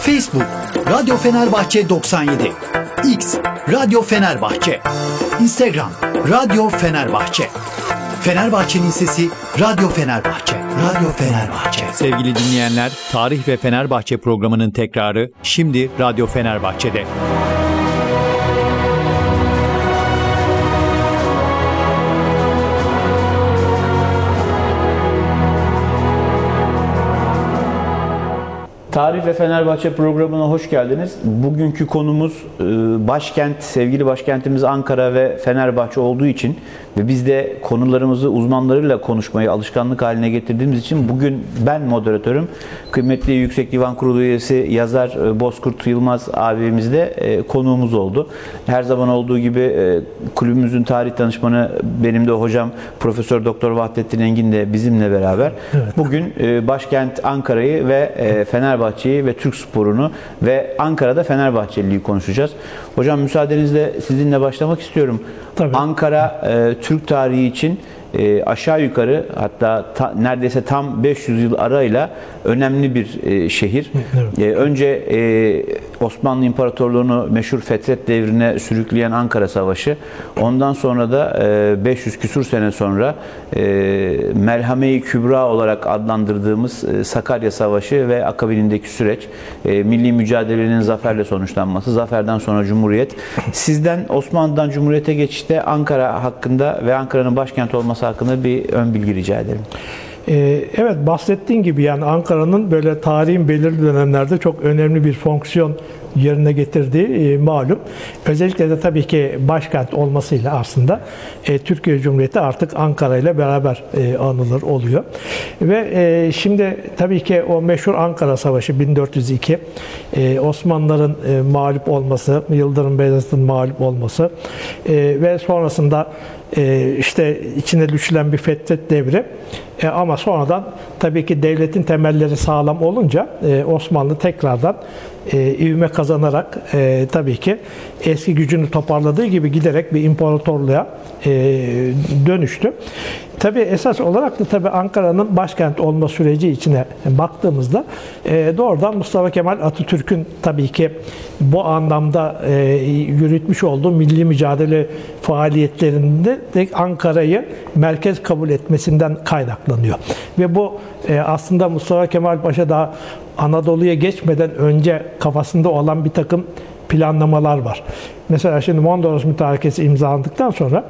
Facebook Radyo Fenerbahçe 97, X Radyo Fenerbahçe, Instagram Radyo Fenerbahçe. Fenerbahçe'nin sesi Radyo Fenerbahçe. Radyo Fenerbahçe. Sevgili dinleyenler, Tarih ve Fenerbahçe programının tekrarı şimdi Radyo Fenerbahçe'de. Tarih ve Fenerbahçe programına hoş geldiniz. Bugünkü konumuz başkent, sevgili başkentimiz Ankara ve Fenerbahçe olduğu için ve biz de konularımızı uzmanlarıyla konuşmayı alışkanlık haline getirdiğimiz için bugün ben moderatörüm. Kıymetli Yüksek Divan Kurulu üyesi yazar Bozkurt Yılmaz abimiz de konuğumuz oldu. Her zaman olduğu gibi kulübümüzün tarih danışmanı benim de hocam Profesör Doktor Vahdettin Engin de bizimle beraber. Evet. Bugün başkent Ankara'yı ve Fenerbahçe'yi ve Türk sporunu ve Ankara'da Fenerbahçeliliği konuşacağız. Hocam müsaadenizle sizinle başlamak istiyorum. Tabii. Ankara Türk tarihi için aşağı yukarı hatta neredeyse tam 500 yıl arayla önemli bir şehir. Evet. Önce Osmanlı İmparatorluğu'nu meşhur Fetret devrine sürükleyen Ankara Savaşı, ondan sonra da 500 küsur sene sonra Melhame-i Kübra olarak adlandırdığımız Sakarya Savaşı ve akabinindeki süreç, milli mücadelenin zaferle sonuçlanması, zaferden sonra Cumhuriyet. Sizden Osmanlı'dan Cumhuriyet'e geçişte Ankara hakkında ve Ankara'nın başkent olması hakkında bir ön bilgi rica ederim. Evet, bahsettiğin gibi yani Ankara'nın böyle tarihin belirli dönemlerde çok önemli bir fonksiyon yerine getirdiği malum. Özellikle de tabii ki başkent olmasıyla aslında Türkiye Cumhuriyeti artık Ankara ile beraber anılır oluyor. Ve şimdi tabii ki o meşhur Ankara Savaşı 1402, Osmanlıların mağlup olması, Yıldırım Beyazıt'ın mağlup olması ve sonrasında işte içine düşülen bir Fetret devri ama sonradan tabii ki devletin temelleri sağlam olunca Osmanlı tekrardan ivme kazanarak tabii ki eski gücünü toparladığı gibi giderek bir imparatorluğa dönüştü. Tabii esas olarak da tabii Ankara'nın başkent olma süreci içine baktığımızda doğrudan Mustafa Kemal Atatürk'ün tabii ki bu anlamda yürütmüş olduğu milli mücadele faaliyetlerinde de Ankara'yı merkez kabul etmesinden kaynaklanıyor. Ve bu aslında Mustafa Kemal Paşa daha Anadolu'ya geçmeden önce kafasında olan bir takım planlamalar var. Mesela şimdi Mondros Mütarekesi imzalandıktan sonra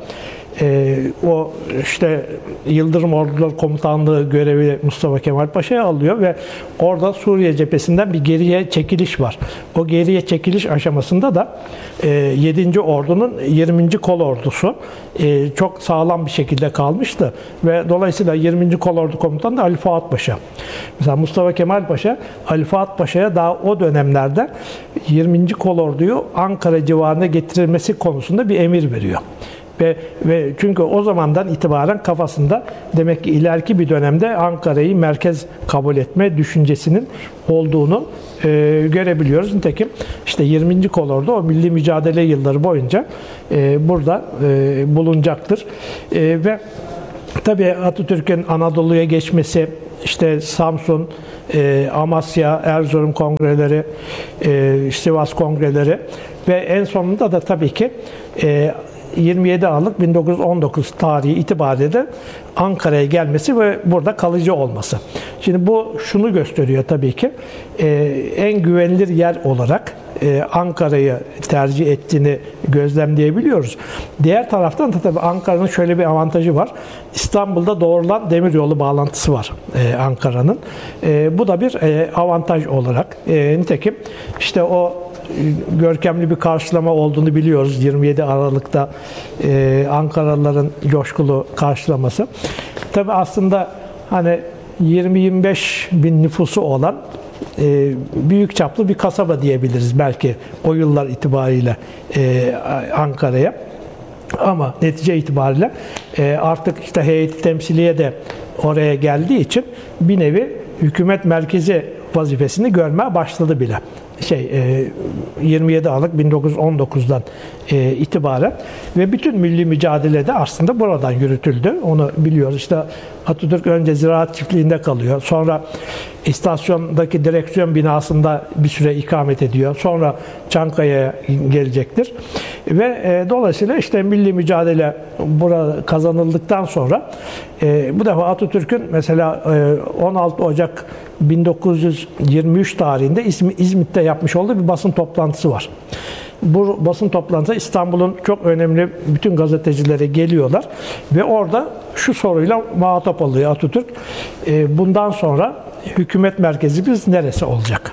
o işte Yıldırım Orduları Komutanlığı görevi Mustafa Kemal Paşa'ya alıyor ve orada Suriye cephesinden bir geriye çekiliş var. O geriye çekiliş aşamasında da 7. Ordu'nun 20. Kolordusu çok sağlam bir şekilde kalmıştı ve dolayısıyla 20. Kolordu Komutanı da Ali Fuat Paşa. Mesela Mustafa Kemal Paşa Ali Fuat Paşa'ya daha o dönemlerde 20. Kolordu'yu Ankara civarına getirilmesi konusunda bir emir veriyor. Ve çünkü o zamandan itibaren kafasında demek ki ileriki bir dönemde Ankara'yı merkez kabul etme düşüncesinin olduğunu görebiliyoruz. Nitekim işte 20. Kolordu o milli mücadele yılları boyunca burada bulunacaktır. Ve tabii Atatürk'ün Anadolu'ya geçmesi, işte Samsun, Amasya, Erzurum kongreleri, Sivas kongreleri ve en sonunda da tabii ki 27 Aralık 1919 tarihi itibariyle de Ankara'ya gelmesi ve burada kalıcı olması. Şimdi bu şunu gösteriyor tabii ki en güvenilir yer olarak Ankara'yı tercih ettiğini gözlemleyebiliyoruz. Diğer taraftan da tabii Ankara'nın şöyle bir avantajı var. İstanbul'da doğrulan demiryolu bağlantısı var Ankara'nın. Bu da bir avantaj olarak. Nitekim işte o görkemli bir karşılama olduğunu biliyoruz. 27 Aralık'ta Ankaralıların coşkulu karşılaması. Tabii aslında hani 20-25 bin nüfusu olan büyük çaplı bir kasaba diyebiliriz belki o yıllar itibariyle Ankara'ya. Ama netice itibariyle artık işte heyet temsiliye de oraya geldiği için bir nevi hükümet merkezi vazifesini görmeye başladı bile. 27 Aralık 1919'dan itibaren ve bütün milli mücadelede aslında buradan yürütüldü. Onu biliyoruz. İşte Atatürk önce Ziraat Çiftliği'nde kalıyor. Sonra istasyondaki direksiyon binasında bir süre ikamet ediyor. Sonra Çankaya'ya gelecektir. Ve dolayısıyla işte milli mücadele burada kazanıldıktan sonra bu defa Atatürk'ün mesela 16 Ocak 1923 tarihinde İzmit'te yapmış olduğu bir basın toplantısı var. Bu basın toplantısı İstanbul'un çok önemli bütün gazetecilere geliyorlar ve orada şu soruyla muhatap oluyor Atatürk. Bundan sonra hükümet merkezimiz neresi olacak?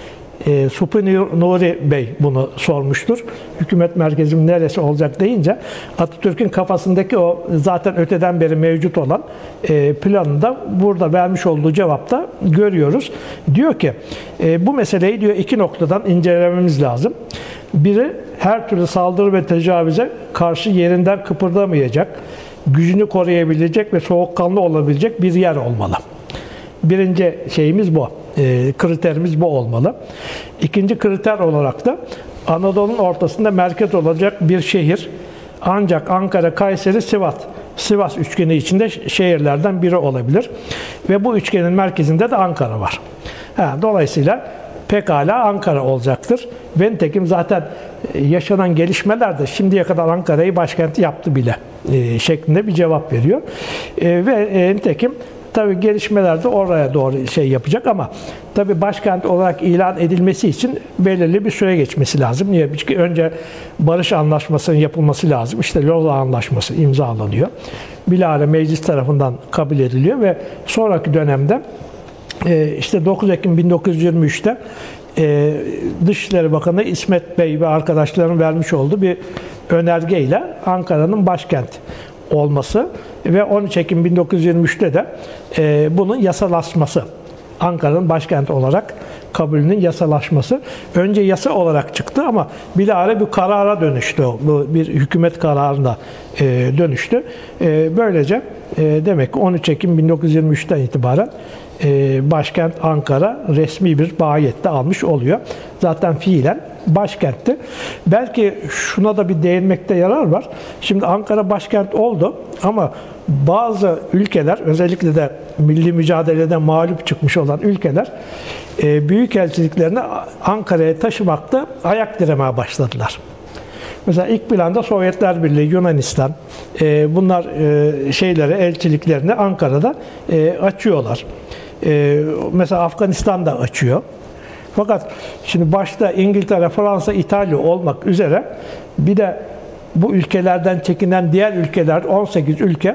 Supi Nuri Bey bunu sormuştur. Hükümet merkezimiz neresi olacak deyince Atatürk'ün kafasındaki o zaten öteden beri mevcut olan planında burada vermiş olduğu cevapta görüyoruz. Diyor ki bu meseleyi diyor iki noktadan incelememiz lazım. Biri her türlü saldırı ve tecavüze karşı yerinden kıpırdamayacak, gücünü koruyabilecek ve soğukkanlı olabilecek bir yer olmalı. Birinci şeyimiz bu, kriterimiz bu olmalı. İkinci kriter olarak da Anadolu'nun ortasında merkez olacak bir şehir, ancak Ankara, Kayseri, Sivas üçgeni içinde şehirlerden biri olabilir. Ve bu üçgenin merkezinde de Ankara var. Dolayısıyla pekala Ankara olacaktır. Ve nitekim zaten yaşanan gelişmeler de şimdiye kadar Ankara'yı başkenti yaptı bile şeklinde bir cevap veriyor. Ve nitekim tabii gelişmeler de oraya doğru şey yapacak ama tabii başkent olarak ilan edilmesi için belirli bir süre geçmesi lazım. Niye? Çünkü önce barış anlaşmasının yapılması lazım. İşte Lozan Anlaşması imzalanıyor. Bilahare meclis tarafından kabul ediliyor ve sonraki dönemde işte 9 Ekim 1923'te Dışişleri Bakanı İsmet Bey ve arkadaşlarının vermiş olduğu bir önergeyle Ankara'nın başkent olması ve 13 Ekim 1923'te de bunun yasalaşması, Ankara'nın başkent olarak kabulünün yasalaşması. Önce yasa olarak çıktı ama bilahare bir karara dönüştü. Bu bir hükümet kararına dönüştü. Böylece demek ki 13 Ekim 1923'ten itibaren başkent Ankara resmi bir mahiyette almış oluyor. Zaten fiilen başkentti. Belki şuna da bir değinmekte yarar var. Şimdi Ankara başkent oldu ama bazı ülkeler, özellikle de milli mücadelede mağlup çıkmış olan ülkeler büyükelçiliklerini Ankara'ya taşımakta ayak diremeye başladılar. Mesela ilk planda Sovyetler Birliği, Yunanistan, bunlar elçiliklerini Ankara'da açıyorlar. Mesela Afganistan da açıyor. Fakat şimdi başta İngiltere, Fransa, İtalya olmak üzere bir de bu ülkelerden çekinen diğer ülkeler, 18 ülke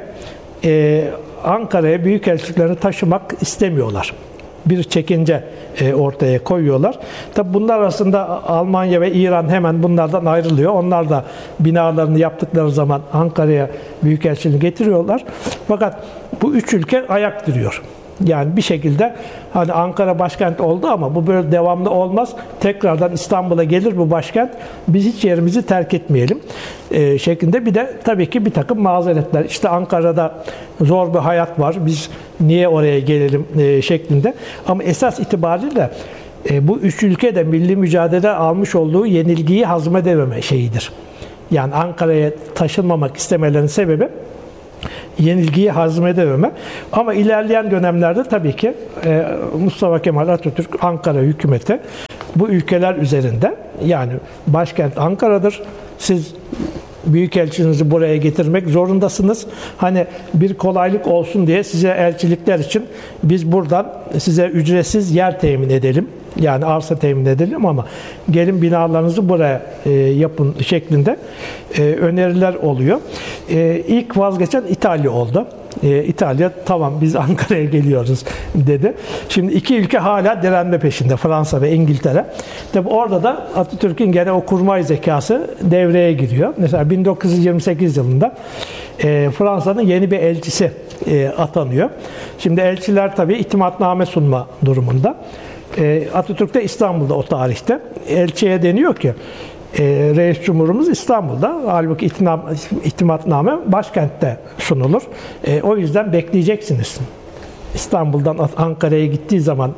Ankara'ya büyükelçiliklerini taşımak istemiyorlar. Bir çekince ortaya koyuyorlar. Tabi bunlar arasında Almanya ve İran hemen bunlardan ayrılıyor. Onlar da binalarını yaptıkları zaman Ankara'ya büyükelçiliğini getiriyorlar. Fakat bu üç ülke ayak diriyor. Yani bir şekilde hani Ankara başkent oldu ama bu böyle devamlı olmaz. Tekrardan İstanbul'a gelir bu başkent. Biz hiç yerimizi terk etmeyelim şeklinde. Bir de tabii ki bir takım mazeretler. İşte Ankara'da zor bir hayat var. Biz niye oraya gelelim şeklinde. Ama esas itibariyle bu üç ülke de milli mücadele almış olduğu yenilgiyi hazmedememe şeyidir. Yani Ankara'ya taşınmamak istemelerinin sebebi yenilgiyi hazmedememe. Ama ilerleyen dönemlerde tabii ki Mustafa Kemal Atatürk Ankara hükümeti bu ülkeler üzerinde, yani başkent Ankara'dır. Siz büyükelçinizi buraya getirmek zorundasınız. Hani bir kolaylık olsun diye size elçilikler için biz buradan size ücretsiz yer temin edelim. Yani arsa temin edelim ama gelin binalarınızı buraya yapın şeklinde öneriler oluyor. İlk vazgeçen İtalya oldu. İtalya tamam biz Ankara'ya geliyoruz dedi. Şimdi iki ülke hala direnme peşinde, Fransa ve İngiltere. Tabi orada da Atatürk'ün gene o kurmay zekası devreye giriyor. Mesela 1928 yılında Fransa'nın yeni bir elçisi atanıyor. Şimdi elçiler tabi itimatname sunma durumunda. Atatürk de İstanbul'da o tarihte. Elçiye deniyor ki Reis Cumhurumuz İstanbul'da. Halbuki itimatname başkentte sunulur. O yüzden bekleyeceksiniz. İstanbul'dan Ankara'ya gittiği zaman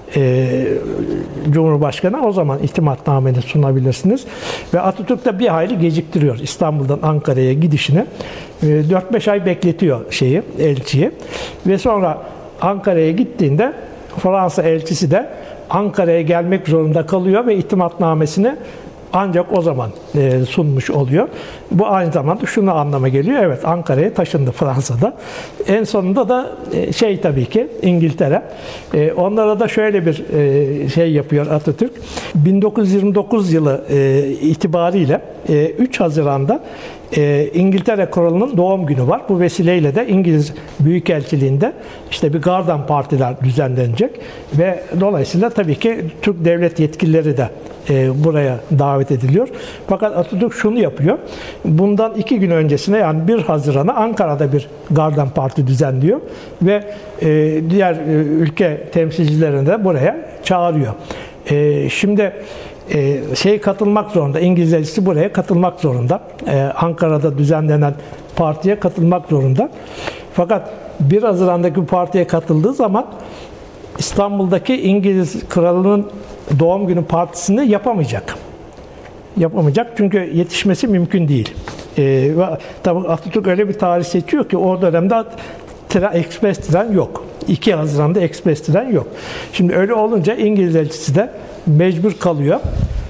Cumhurbaşkanı, o zaman itimatnameni sunabilirsiniz. Ve Atatürk de bir hayli geciktiriyor İstanbul'dan Ankara'ya gidişini. 4-5 ay bekletiyor elçiyi. Ve sonra Ankara'ya gittiğinde Fransa elçisi de Ankara'ya gelmek zorunda kalıyor ve itimatnamesini ancak o zaman sunmuş oluyor. Bu aynı zamanda şunu anlama geliyor. Evet, Ankara'ya taşındı Fransa'da. En sonunda da tabii ki İngiltere. Onlara da şöyle bir şey yapıyor Atatürk. 1929 yılı itibariyle 3 Haziran'da İngiltere Kralı'nın doğum günü var. Bu vesileyle de İngiliz Büyükelçiliğinde işte bir garden partiler düzenlenecek ve dolayısıyla tabii ki Türk devlet yetkilileri de buraya davet ediliyor. Fakat Atatürk şunu yapıyor. Bundan 2 gün öncesine, yani 1 Haziran'a Ankara'da bir garden parti düzenliyor ve diğer ülke temsilcilerini de buraya çağırıyor. Şimdi katılmak zorunda. İngiliz elçisi buraya katılmak zorunda. Ankara'da düzenlenen partiye katılmak zorunda. Fakat 1 Haziran'daki bu partiye katıldığı zaman İstanbul'daki İngiliz kralının doğum günü partisini yapamayacak. Yapamayacak çünkü yetişmesi mümkün değil. Tabii Atatürk öyle bir tarih seçiyor ki o dönemde ekspres tren yok. 2 Haziran'da ekspres tren yok. Şimdi öyle olunca İngiliz elçisi de mecbur kalıyor.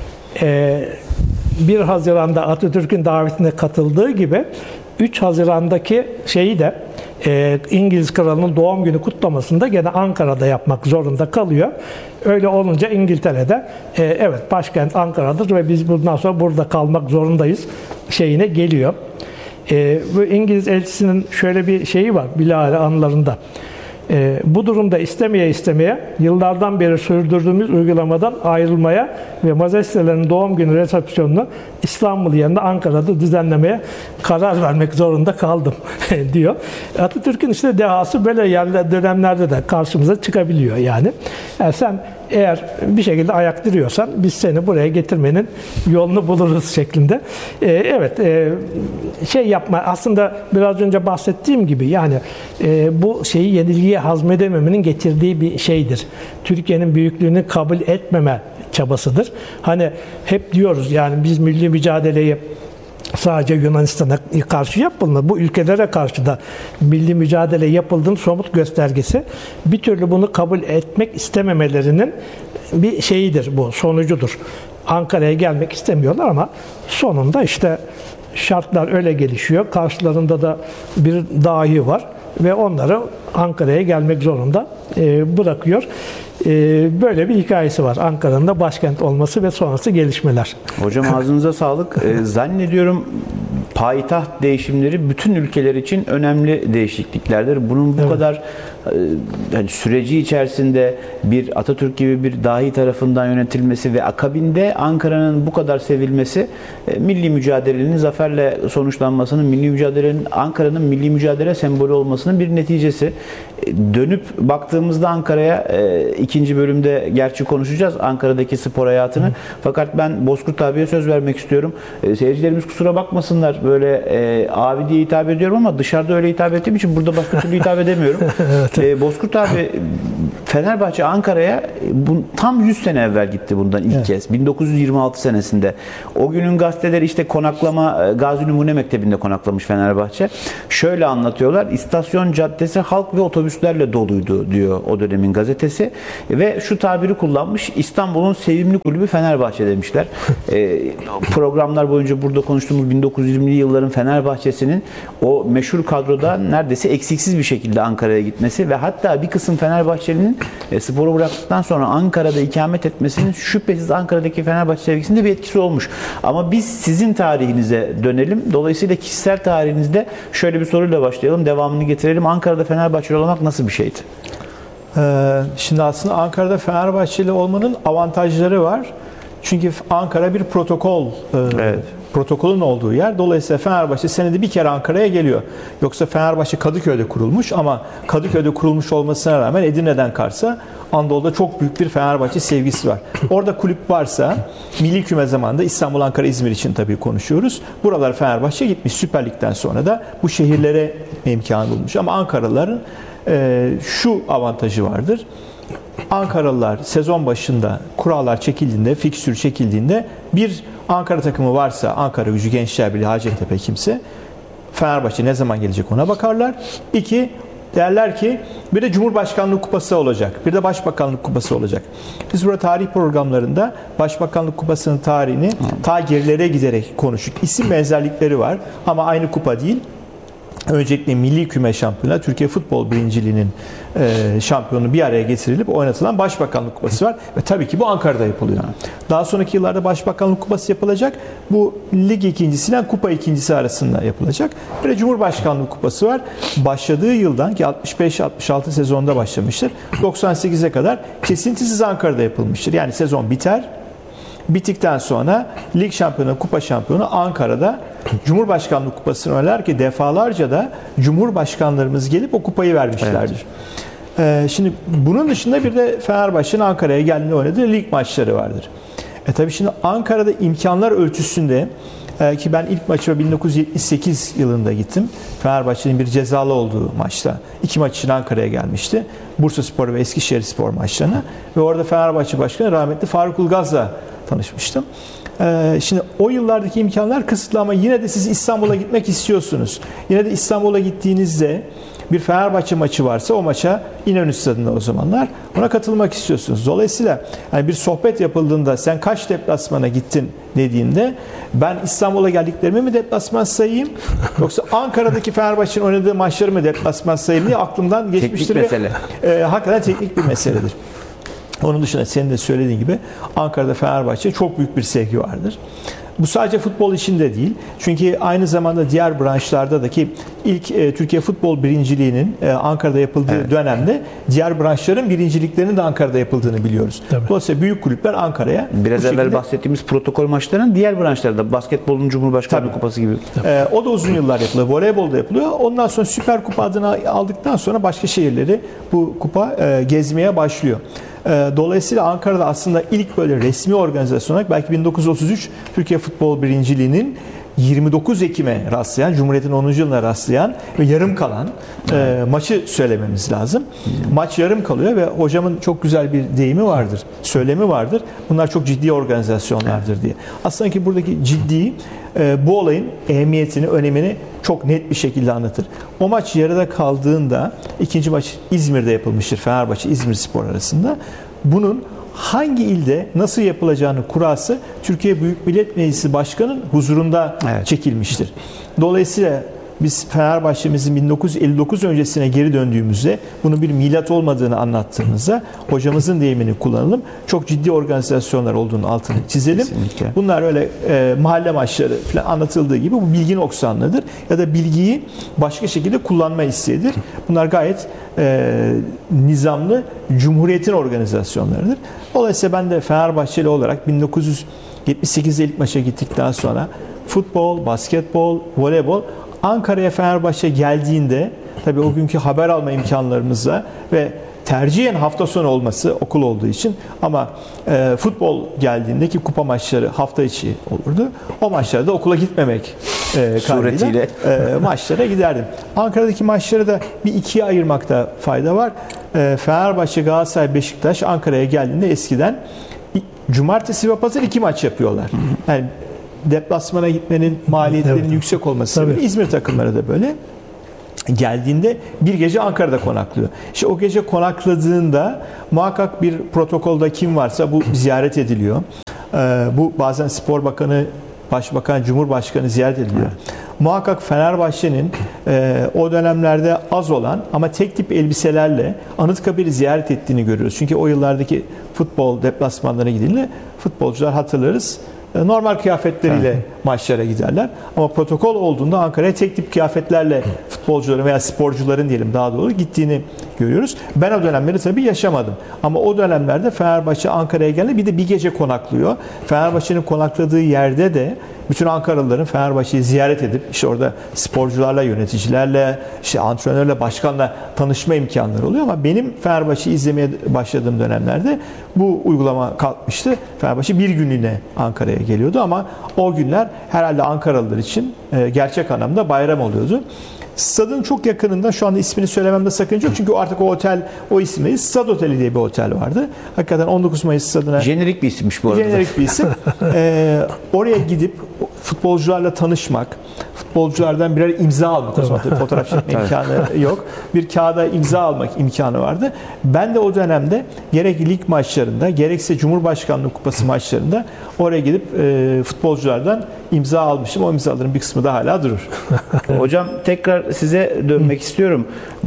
1 Haziran'da Atatürk'ün davetine katıldığı gibi 3 Haziran'daki de İngiliz kralının doğum günü kutlamasında gene Ankara'da yapmak zorunda kalıyor. Öyle olunca İngiltere'de evet, başkent Ankara'dır ve biz bundan sonra burada kalmak zorundayız geliyor. Bu İngiliz elçisinin şöyle bir şeyi var bilahare anılarında. Bu durumda istemeye yıllardan beri sürdürdüğümüz uygulamadan ayrılmaya ve majestelerinin doğum günü resepsiyonunu İstanbul yerine Ankara'da düzenlemeye karar vermek zorunda kaldım diyor. Atatürk'ün işte dehası böyle dönemlerde de karşımıza çıkabiliyor yani. Sen eğer bir şekilde ayaktırıyorsan biz seni buraya getirmenin yolunu buluruz şeklinde. Evet, yapma aslında biraz önce bahsettiğim gibi yani bu yenilgiyi hazmedememenin getirdiği bir şeydir. Türkiye'nin büyüklüğünü kabul etmeme çabasıdır. Hani hep diyoruz yani biz milli mücadeleyi sadece Yunanistan'a karşı yapılmadı. Bu ülkelere karşı da milli mücadele yapıldığının somut göstergesi. Bir türlü bunu kabul etmek istememelerinin bir bu, sonucudur. Ankara'ya gelmek istemiyorlar ama sonunda işte şartlar öyle gelişiyor. Karşılarında da bir dahi var ve onları Ankara'ya gelmek zorunda bırakıyor. Böyle bir hikayesi var Ankara'nın da başkent olması ve sonrası gelişmeler. Hocam ağzınıza sağlık. Zannediyorum payitaht değişimleri bütün ülkeler için önemli değişikliklerdir. Bunun bu kadar süreci içerisinde bir Atatürk gibi bir dahi tarafından yönetilmesi ve akabinde Ankara'nın bu kadar sevilmesi milli mücadelenin zaferle sonuçlanmasının, milli mücadelenin Ankara'nın milli mücadele sembolü olmasının bir neticesi. Dönüp baktığımızda Ankara'ya ikinci bölümde gerçi konuşacağız Ankara'daki spor hayatını. Fakat ben Bozkurt abiye söz vermek istiyorum. Seyircilerimiz kusura bakmasınlar, böyle abi diye hitap ediyorum ama dışarıda öyle hitap ettiğim için burada başka türlü hitap edemiyorum. Evet. Bozkurt abi, Fenerbahçe Ankara'ya tam 100 sene evvel gitti bundan ilk kez. 1926 senesinde. O günün gazeteleri işte konaklama, Gazi Numune Mektebi'nde konaklamış Fenerbahçe. Şöyle anlatıyorlar. İstasyon caddesi halk ve otobüslerle doluydu diyor o dönemin gazetesi. Ve şu tabiri kullanmış. İstanbul'un sevimli kulübü Fenerbahçe demişler. Programlar boyunca burada konuştuğumuz 1920'li yılların Fenerbahçe'sinin o meşhur kadroda neredeyse eksiksiz bir şekilde Ankara'ya gitmesi ve hatta bir kısım Fenerbahçeli'nin sporu bıraktıktan sonra Ankara'da ikamet etmesinin şüphesiz Ankara'daki Fenerbahçe sevgisinde bir etkisi olmuş. Ama biz sizin tarihinize dönelim. Dolayısıyla kişisel tarihinizde şöyle bir soruyla başlayalım. Devamını getirelim. Ankara'da Fenerbahçeli olmak nasıl bir şeydi? Şimdi aslında Ankara'da Fenerbahçeli olmanın avantajları var. Çünkü Ankara bir protokol, protokolün olduğu yer. Dolayısıyla Fenerbahçe senede bir kere Ankara'ya geliyor. Yoksa Fenerbahçe Kadıköy'de kurulmuş ama Kadıköy'de kurulmuş olmasına rağmen Edirne'den Kars'a Anadolu'da çok büyük bir Fenerbahçe sevgisi var. Orada kulüp varsa milli küme zamanında İstanbul, Ankara, İzmir için tabii konuşuyoruz. Buralar Fenerbahçe gitmiş. Süper Lig'den sonra da bu şehirlere imkanı bulmuş. Ama Ankaralıların şu avantajı vardır. Ankaralılar sezon başında kurallar çekildiğinde, fikstür çekildiğinde bir Ankara takımı varsa Ankaragücü, Gençler Birliği, Hacettepe kimse, Fenerbahçe ne zaman gelecek ona bakarlar. 2, derler ki bir de Cumhurbaşkanlığı Kupası olacak. Bir de Başbakanlık Kupası olacak. Biz burada tarih programlarında Başbakanlık Kupası'nın tarihini ta gerilere giderek konuştuk. İsim benzerlikleri var ama aynı kupa değil. Öncelikle Milli Küme Şampiyonu, Türkiye Futbol Birinciliği'nin şampiyonu bir araya getirilip oynatılan Başbakanlık Kupası var. Ve tabii ki bu Ankara'da yapılıyor. Daha sonraki yıllarda Başbakanlık Kupası yapılacak. Bu lig ikincisiyle kupa ikincisi arasında yapılacak. Bir de Cumhurbaşkanlığı Kupası var. Başladığı yıldan ki 65-66 sezonda başlamıştır. 98'e kadar kesintisiz Ankara'da yapılmıştır. Yani sezon biter. Bittikten sonra lig şampiyonu, kupa şampiyonu Ankara'da Cumhurbaşkanlığı Kupası'nı oynarlar ki defalarca da Cumhurbaşkanlarımız gelip o kupayı vermişlerdir. Evet. Şimdi bunun dışında bir de Fenerbahçe'nin Ankara'ya geldiğinde oynadığı lig maçları vardır. Tabii şimdi Ankara'da imkanlar ölçüsünde ki ben ilk maçı 1978 yılında gittim. Fenerbahçe'nin bir cezalı olduğu maçta. 2 maç için Ankara'ya gelmişti. Bursaspor ve Eskişehirspor maçlarına. Ve orada Fenerbahçe Başkanı rahmetli Faruk Ilgaz'la tanışmıştım. Şimdi o yıllardaki imkanlar kısıtlı ama yine de siz İstanbul'a gitmek istiyorsunuz. Yine de İstanbul'a gittiğinizde bir Fenerbahçe maçı varsa o maça İnönü Stadı'nda o zamanlar ona katılmak istiyorsunuz. Dolayısıyla yani bir sohbet yapıldığında sen kaç deplasmana gittin dediğinde ben İstanbul'a geldiklerimi mi deplasman sayayım yoksa Ankara'daki Fenerbahçe'nin oynadığı maçları mı deplasman sayayım diye aklımdan geçmiştir. Teknik mesele. Hakikaten teknik bir meseledir. Onun dışında senin de söylediğin gibi Ankara'da Fenerbahçe çok büyük bir sevgi vardır. Bu sadece futbol için de değil. Çünkü aynı zamanda diğer branşlarda da ki ilk Türkiye Futbol Birinciliği'nin Ankara'da yapıldığı dönemde diğer branşların birinciliklerinin de Ankara'da yapıldığını biliyoruz. Tabii. Dolayısıyla büyük kulüpler Ankara'ya Biraz evvel bahsettiğimiz protokol maçlarının diğer branşlarda basketbolun Cumhurbaşkanlığı Kupası gibi. O da uzun yıllar yapılıyor. Voleybol da yapılıyor. Ondan sonra Süper Kupa adını aldıktan sonra başka şehirleri bu kupa gezmeye başlıyor. Dolayısıyla Ankara'da aslında ilk böyle resmi organizasyon olarak belki 1933 Türkiye Futbol Birinciliği'nin 29 Ekim'e rastlayan, Cumhuriyet'in 10. yılına rastlayan ve yarım kalan maçı söylememiz lazım. Maç yarım kalıyor ve hocamın çok güzel bir deyimi vardır, söylemi vardır. Bunlar çok ciddi organizasyonlardır diye. Aslında ki buradaki ciddi bu olayın ehemmiyetini, önemini çok net bir şekilde anlatır. O maç yarıda kaldığında ikinci maç İzmir'de yapılmıştır. Fenerbahçe İzmirspor arasında. Bunun hangi ilde nasıl yapılacağını kurası Türkiye Büyük Millet Meclisi Başkanı'nın huzurunda çekilmiştir. Dolayısıyla biz Fenerbahçe'mizin 1959 öncesine geri döndüğümüzde bunun bir milat olmadığını anlattığımızda hocamızın deyimini kullanalım. Çok ciddi organizasyonlar olduğunu altını çizelim. Kesinlikle. Bunlar öyle mahalle maçları falan anlatıldığı gibi bu bilgi noksanlıdır ya da bilgiyi başka şekilde kullanma isteğidir. Bunlar gayet nizamlı Cumhuriyet'in organizasyonlarıdır. Dolayısıyla ben de Fenerbahçeli olarak 1978'de ilk maça gittikten sonra futbol, basketbol, voleybol Ankara'ya Fenerbahçe geldiğinde tabii o günkü haber alma imkanlarımızla ve tercihen hafta sonu olması okul olduğu için ama futbol geldiğinde ki kupa maçları hafta içi olurdu. O maçlarda okula gitmemek kaydıyla maçlara giderdim. Ankara'daki maçları da bir ikiye ayırmakta fayda var. Fenerbahçe, Galatasaray, Beşiktaş Ankara'ya geldiğinde eskiden cumartesi ve pazar 2 maç yapıyorlar. Yani deplasmana gitmenin maliyetlerinin yüksek olması sebebiyle İzmir takımları da böyle geldiğinde bir gece Ankara'da konaklıyor. İşte o gece konakladığında muhakkak bir protokolda kim varsa bu ziyaret ediliyor. Bu bazen Spor Bakanı, Başbakan, Cumhurbaşkanı ziyaret ediliyor. Muhakkak Fenerbahçe'nin o dönemlerde az olan ama tek tip elbiselerle Anıtkabir'i ziyaret ettiğini görüyoruz. Çünkü o yıllardaki futbol deplasmanlarına gidildiğinde futbolcular hatırlarız. Normal kıyafetleriyle maçlara giderler. Ama protokol olduğunda Ankara'ya tek tip kıyafetlerle futbolcuların veya sporcuların diyelim daha doğru gittiğini görüyoruz. Ben o dönemleri tabii yaşamadım. Ama o dönemlerde Fenerbahçe Ankara'ya geldi. Bir gece konaklıyor. Fenerbahçe'nin konakladığı yerde de bütün Ankaralıların Fenerbahçe'yi ziyaret edip işte orada sporcularla, yöneticilerle, işte antrenörle, başkanla tanışma imkanları oluyor ama benim Fenerbahçe'yi izlemeye başladığım dönemlerde bu uygulama kalkmıştı. Fenerbahçe bir günlüğüne Ankara'ya geliyordu ama o günler herhalde Ankaralılar için gerçek anlamda bayram oluyordu. Stadın çok yakınında, şu anda ismini söylememde sakınca yok çünkü artık o otel o isim değil. Stad Oteli diye bir otel vardı. Hakikaten 19 Mayıs stadına Jenerik bir isimmiş bu arada. jenerik bir isim. Oraya gidip futbolcularla tanışmak, futbolculardan birer imza almak. O zaman tabii fotoğraf çekme imkanı yok. Bir kağıda imza almak imkanı vardı. Ben de o dönemde gerek lig maçlarında gerekse Cumhurbaşkanlığı Kupası maçlarında oraya gidip futbolculardan imza almışım. O imzaların bir kısmı da hala durur. Hocam tekrar size dönmek istiyorum.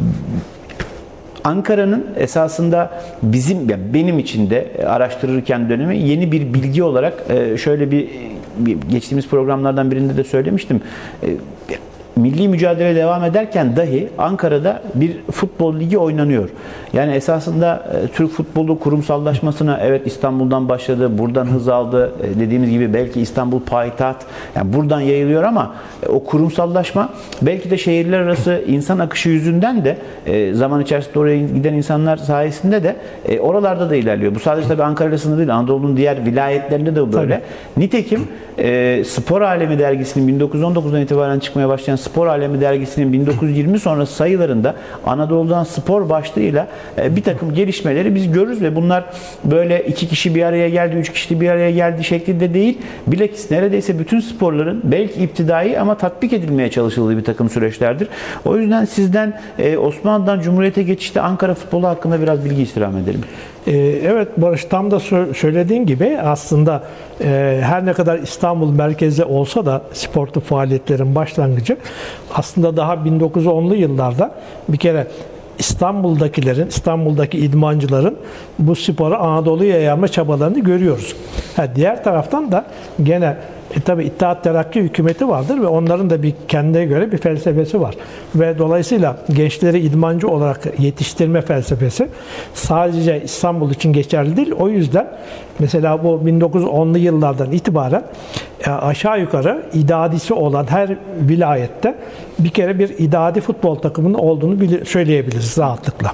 Ankara'nın esasında benim için de araştırırken dönemi yeni bir bilgi olarak şöyle bir geçtiğimiz programlardan birinde de söylemiştim. Milli mücadele devam ederken dahi Ankara'da bir futbol ligi oynanıyor. Yani esasında Türk futbolu kurumsallaşmasına evet İstanbul'dan başladı, buradan hız aldı. Dediğimiz gibi belki İstanbul payitaht, yani buradan yayılıyor ama o kurumsallaşma belki de şehirler arası insan akışı yüzünden de zaman içerisinde oraya giden insanlar sayesinde de oralarda da ilerliyor. Bu sadece tabii Ankara ile sınırlı değil, Anadolu'nun diğer vilayetlerinde de böyle. Tabii. Nitekim Spor Alemi dergisinin 1919'dan itibaren çıkmaya başlayan Spor Alemi dergisinin 1920 sonrası sayılarında Anadolu'dan spor başlığıyla bir takım gelişmeleri biz görürüz ve bunlar böyle 2 kişi bir araya geldi, 3 kişi bir araya geldi şeklinde değil. Bilakis neredeyse bütün sporların belki iptidai ama tatbik edilmeye çalışıldığı bir takım süreçlerdir. O yüzden sizden Osmanlı'dan Cumhuriyet'e geçişte Ankara futbolu hakkında biraz bilgi istirham edelim. Evet Barış, tam da söylediğin gibi aslında her ne kadar İstanbul merkezde olsa da sportif faaliyetlerin başlangıcı aslında daha 1910'lu yıllarda bir kere İstanbul'daki idmancıların bu sporu Anadolu'ya yayma çabalarını görüyoruz. Diğer taraftan da gene tabii İttihat Terakki hükümeti vardır ve onların da bir kendine göre bir felsefesi var. Ve dolayısıyla gençleri idmancı olarak yetiştirme felsefesi sadece İstanbul için geçerli değil. O yüzden mesela bu 1910'lu yıllardan itibaren aşağı yukarı idadisi olan her vilayette bir kere bir idadi futbol takımının olduğunu söyleyebiliriz rahatlıkla.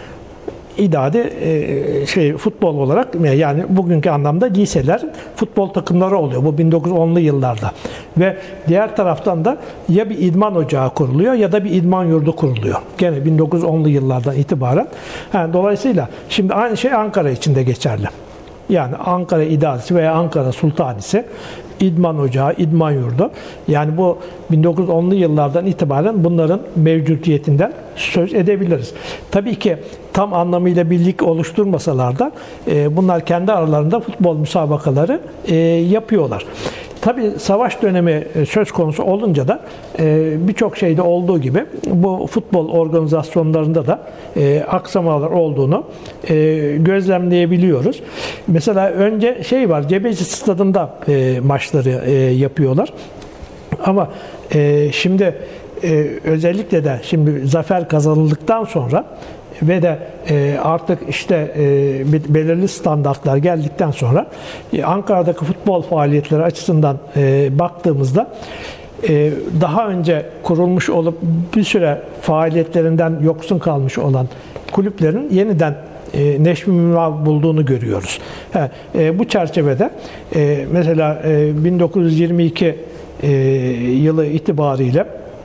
İdadi futbol olarak yani bugünkü anlamda liseler futbol takımları oluyor bu 1910'lu yıllarda. Ve diğer taraftan da ya bir idman ocağı kuruluyor ya da bir idman yurdu kuruluyor. Gene 1910'lu yıllardan itibaren. Dolayısıyla şimdi aynı şey Ankara için de geçerli. Yani Ankara İdadisi veya Ankara Sultanisi, idman ocağı, idman yurdu. Yani bu 1910'lu yıllardan itibaren bunların mevcudiyetinden söz edebiliriz. Tabii ki tam anlamıyla birlik oluşturmasalar da bunlar kendi aralarında futbol müsabakaları yapıyorlar. Tabii savaş dönemi söz konusu olunca da birçok şeyde olduğu gibi bu futbol organizasyonlarında da aksamalar olduğunu gözlemleyebiliyoruz. Mesela önce var, Cebeci Stadı'nda maçları yapıyorlar. Ama şimdi özellikle de şimdi zafer kazanıldıktan sonra ve de artık işte belirli standartlar geldikten sonra Ankara'daki futbol faaliyetleri açısından baktığımızda daha önce kurulmuş olup bir süre faaliyetlerinden yoksun kalmış olan kulüplerin yeniden neşvi bulduğunu görüyoruz. Bu çerçevede mesela 1922 yılı itibariyle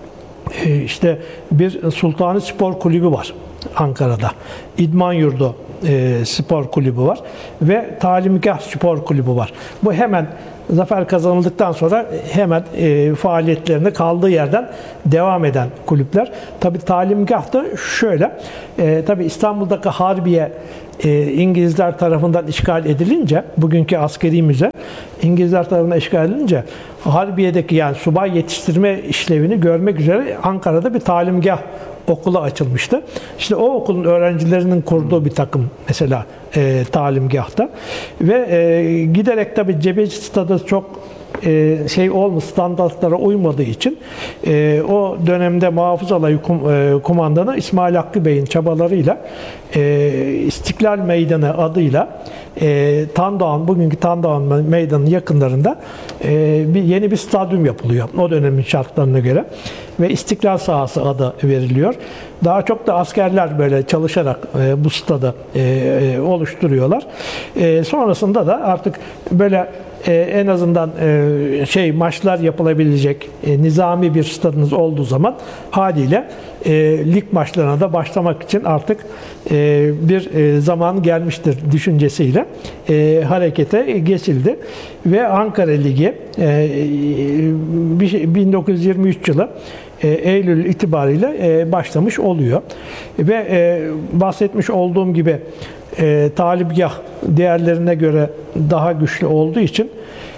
işte bir Sultani Spor Kulübü var Ankara'da. İdman Yurdu Spor Kulübü var ve Talimgah Spor Kulübü var. Bu hemen zafer kazanıldıktan sonra hemen faaliyetlerine kaldığı yerden devam eden kulüpler. Tabii Talimgah da şöyle, tabii İstanbul'daki Harbiye İngilizler tarafından işgal edilince, bugünkü askeri müze İngilizler tarafından işgal edilince Harbiye'deki yani subay yetiştirme işlevini görmek üzere Ankara'da bir talimgah okulu açılmıştı. İşte o okulun öğrencilerinin kurduğu bir takım mesela talimgahta ve giderek tabii Cebeci Stadı çok standartlara uymadığı için o dönemde Muhafız Alayı Kumandanı İsmail Hakkı Bey'in çabalarıyla İstiklal Meydanı adıyla Tandoğan, bugünkü Tandoğan Meydanı'nın yakınlarında yeni bir stadyum yapılıyor o dönemin şartlarına göre ve İstiklal Sahası adı veriliyor. Daha çok da askerler böyle çalışarak bu stadı oluşturuyorlar. Sonrasında da artık böyle en azından maçlar yapılabilecek nizami bir stadınız olduğu zaman haliyle lig maçlarına da başlamak için artık bir zaman gelmiştir düşüncesiyle harekete geçildi ve Ankara Ligi 1923 yılı Eylül itibariyle başlamış oluyor ve bahsetmiş olduğum gibi talibgah diğerlerine göre daha güçlü olduğu için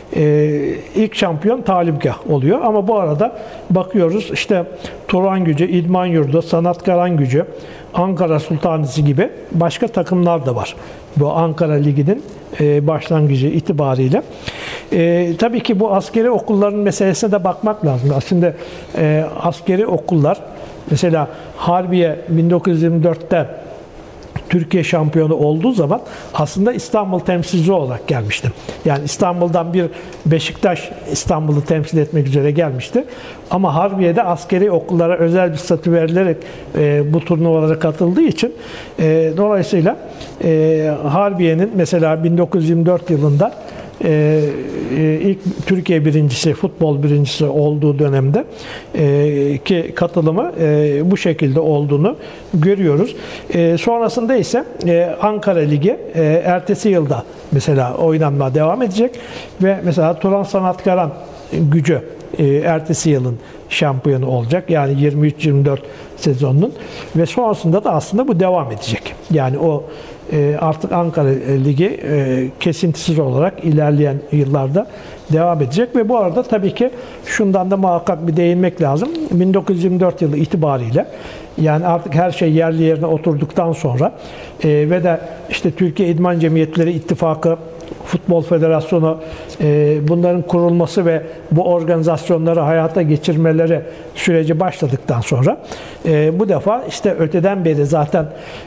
ilk şampiyon talibgah oluyor. Ama bu arada bakıyoruz işte Turan Gücü, İdman Yurdu, Sanatkaran Gücü, Ankara Sultanisi gibi başka takımlar da var. Bu Ankara Ligi'nin başlangıcı itibariyle. Tabii ki bu askeri okulların meselesine de bakmak lazım. Aslında askeri okullar, mesela Harbiye 1924'te Türkiye şampiyonu olduğu zaman aslında İstanbul temsilcisi olarak gelmişti. Yani İstanbul'dan bir Beşiktaş İstanbul'u temsil etmek üzere gelmişti. Ama Harbiye'de askeri okullara özel bir statü verilerek bu turnuvalara katıldığı için dolayısıyla Harbiye'nin mesela 1924 yılında ilk Türkiye birincisi, futbol birincisi olduğu dönemde ki katılımı bu şekilde olduğunu görüyoruz. Sonrasında ise Ankara Ligi ertesi yılda mesela oynanmaya devam edecek ve mesela Turan Sanatkaran Gücü ertesi yılın şampiyonu olacak. Yani 23-24 sezonunun ve sonrasında da aslında bu devam edecek. Yani o artık Ankara Ligi kesintisiz olarak ilerleyen yıllarda devam edecek ve bu arada tabii ki şundan da muhakkak bir değinmek lazım. 1924 yılı itibariyle yani artık her şey yerli yerine oturduktan sonra ve de işte Türkiye İdman Cemiyetleri İttifakı, Futbol Federasyonu bunların kurulması ve bu organizasyonları hayata geçirmeleri süreci başladıktan sonra bu defa işte öteden beri zaten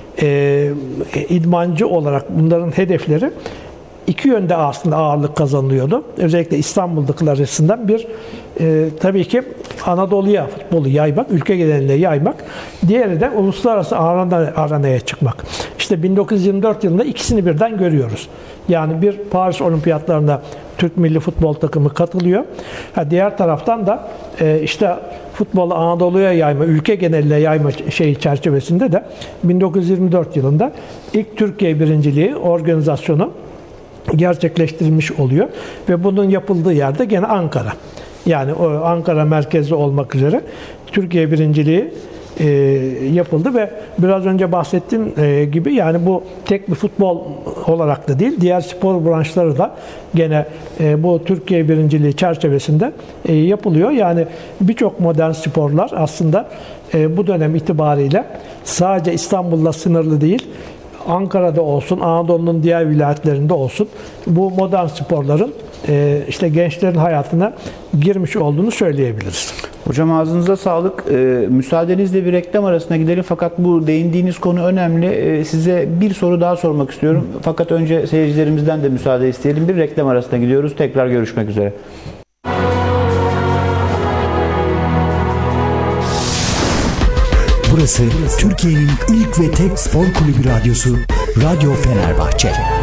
idmancı olarak bunların hedefleri iki yönde aslında ağırlık kazanılıyordu. Özellikle İstanbul'dakiler arasından bir tabii ki Anadolu'ya futbolu yaymak, ülke geneline yaymak. Diğeri de uluslararası arenaya çıkmak. İşte 1924 yılında ikisini birden görüyoruz. Yani bir Paris Olimpiyatlarına Türk milli futbol takımı katılıyor. Diğer taraftan da işte futbolu Anadolu'ya yayma, ülke geneline yayma çerçevesinde de 1924 yılında ilk Türkiye birinciliği organizasyonu gerçekleştirilmiş oluyor ve bunun yapıldığı yerde gene Ankara. Yani o Ankara merkezli olmak üzere Türkiye birinciliği yapıldı ve biraz önce bahsettiğim gibi yani bu tek bir futbol olarak da değil, diğer spor branşları da gene bu Türkiye birinciliği çerçevesinde yapılıyor. Yani birçok modern sporlar aslında bu dönem itibariyle sadece İstanbul'la sınırlı değil, Ankara'da olsun, Anadolu'nun diğer vilayetlerinde olsun bu modern sporların işte gençlerin hayatına girmiş olduğunu söyleyebiliriz. Hocam ağzınıza sağlık. Müsaadenizle bir reklam arasına gidelim fakat bu değindiğiniz konu önemli. Size bir soru daha sormak istiyorum. Fakat önce seyircilerimizden de müsaade isteyelim. Bir reklam arasına gidiyoruz. Tekrar görüşmek üzere. Burası Türkiye'nin ilk ve tek spor kulübü radyosu Radyo Fenerbahçe.